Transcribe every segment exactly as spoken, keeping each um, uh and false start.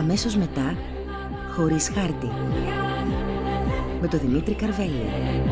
Αμέσως μετά, χωρίς χάρτη. Με τον Δημήτρη Καρβέλη.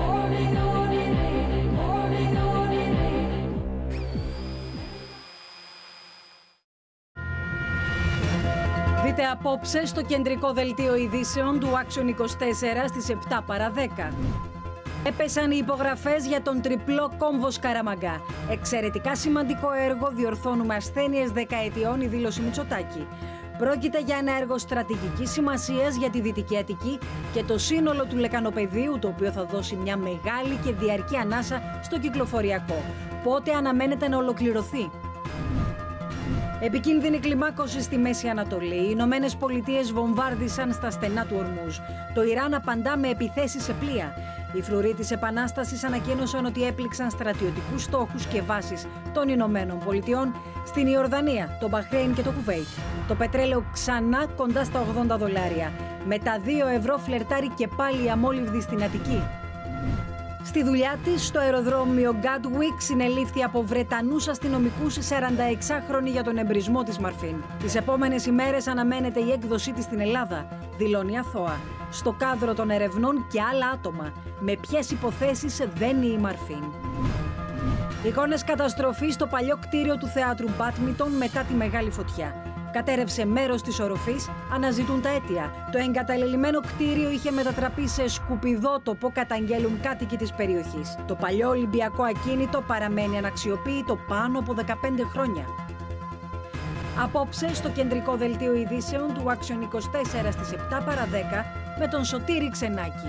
Δείτε απόψε στο κεντρικό δελτίο ειδήσεων του Action είκοσι τέσσερα στις επτά παρά δέκα. Έπεσαν οι υπογραφές για τον τριπλό κόμβο Σκαραμαγκά. Εξαιρετικά σημαντικό έργο, διορθώνουμε ασθένειες δεκαετιών, η δήλωση Μητσοτάκη. Πρόκειται για ένα έργο στρατηγικής σημασίας για τη Δυτική Αττική και το σύνολο του λεκανοπεδίου, το οποίο θα δώσει μια μεγάλη και διαρκή ανάσα στο κυκλοφοριακό. Πότε αναμένεται να ολοκληρωθεί? Επικίνδυνη κλιμάκωση στη Μέση Ανατολή. Οι Ηνωμένες Πολιτείες βομβάρδισαν στα στενά του Ορμούζ. Το Ιράν απαντά με επιθέσεις σε πλοία. Οι φρουροί της Επανάστασης ανακοίνωσαν ότι έπληξαν στρατιωτικούς στόχους και βάσεις των Ηνωμένων Πολιτειών στην Ιορδανία, το Μπαχρέιν και το Κουβέιτ. Το πετρέλαιο ξανά κοντά στα ογδόντα δολάρια. Με τα δύο ευρώ φλερτάρει και πάλι η αμόλυβδη στην Αττική. Στη δουλειά της, στο αεροδρόμιο Gatwick, συνελήφθη από Βρετανούς αστυνομικούς η σαρανταεξάχρονη για τον εμπρισμό της Μαρφίν. Τις επόμενες ημέρες αναμένεται η έκδοσή της στην Ελλάδα, δηλώνει αθώα. Στο κάδρο των ερευνών και άλλα άτομα. Με ποιες υποθέσεις δένει η Μαρφίν. Εικόνες καταστροφής στο παλιό κτίριο του θεάτρου Μπάτμιτον μετά τη μεγάλη φωτιά. Κατέρευσε μέρος της οροφής, αναζητούν τα αίτια. Το εγκαταλελειμμένο κτίριο είχε μετατραπεί σε σκουπιδότοπο, καταγγέλουν κάτοικοι της περιοχής. Το παλιό Ολυμπιακό ακίνητο παραμένει αναξιοποίητο πάνω από δεκαπέντε χρόνια. Απόψε στο κεντρικό δελτίο ειδήσεων του Action είκοσι τέσσερα στις επτά παρά δέκα με τον Σωτήρη Ξενάκη.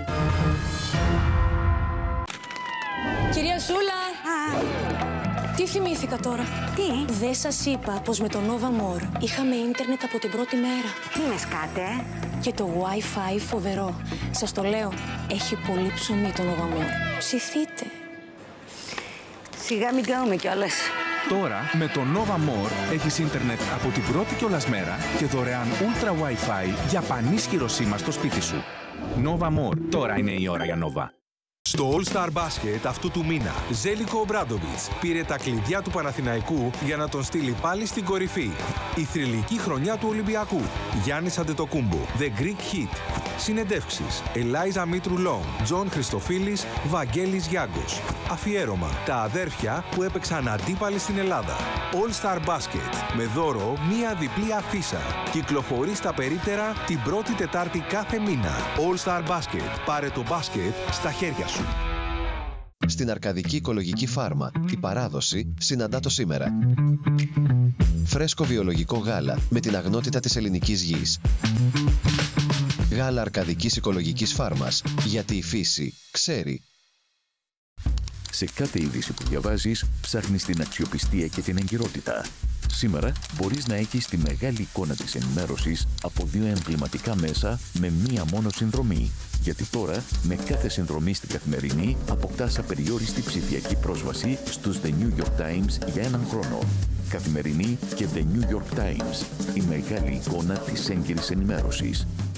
Κυρία Σούλα! Α. Τι θυμήθηκα τώρα? Τι? Δεν σας είπα πως με το Nova More είχαμε ίντερνετ από την πρώτη μέρα. Τι με σκάτε? Και το Wi-Fi φοβερό. Σας το λέω, έχει πολύ ψωμί το Nova More. Ψηθείτε. Σιγά μην κάνουμε κιόλας. Τώρα με το Nova More έχεις ίντερνετ από την πρώτη κιόλας μέρα και δωρεάν Ultra Wi-Fi για πανίσχυρο σήμα στο σπίτι σου. Nova More. Τώρα είναι η ώρα για Nova. Στο All-Star Basket αυτού του μήνα, Ζέλικο Ομπράντοβιτς πήρε τα κλειδιά του Παναθηναϊκού για να τον στείλει πάλι στην κορυφή. Η θρυλική χρονιά του Ολυμπιακού. Γιάννης Αντετοκούμπο, The Greek Hit. Συνεντεύξεις, Ελάιζα Μήτρου Λόγκ, Τζον Χριστοφίλης, Βαγγέλης Γιάγκος. Αφιέρωμα, τα αδέρφια που έπαιξαν αντίπαλοι στην Ελλάδα. All-Star Basket, με δώρο μία διπλή αφίσα. Κυκλοφορεί στα περίπτερα την πρώτη Τετάρτη κάθε μήνα. All-Star Basket, πάρε το μπάσκετ στα χέρια σου. Στην Αρκαδική Οικολογική Φάρμα, η παράδοση συναντά το σήμερα. Φρέσκο βιολογικό γάλα με την αγνότητα της ελληνικής γης. Γάλα Αρκαδικής Οικολογικής Φάρμας, γιατί η φύση ξέρει. Σε κάθε είδηση που διαβάζεις, ψάχνεις την αξιοπιστία και την εγκυρότητα. Σήμερα μπορείς να έχεις τη μεγάλη εικόνα της ενημέρωσης από δύο εμβληματικά μέσα με μία μόνο συνδρομή. Γιατί τώρα, με κάθε συνδρομή στην Καθημερινή, αποκτάς απεριόριστη ψηφιακή πρόσβαση στους The New York Times για έναν χρόνο. Καθημερινή και The New York Times, η μεγάλη εικόνα της έγκυρης ενημέρωσης.